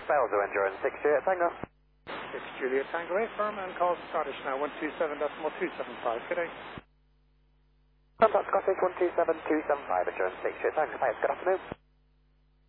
Belgium, Endurance 6 Juliet Tango. 6 Juliet Tango, firm and call Scottish now, 127.275, good day. Contact Scottish 127.275, Endurance 6 Juliet Tango. Thanks, good afternoon.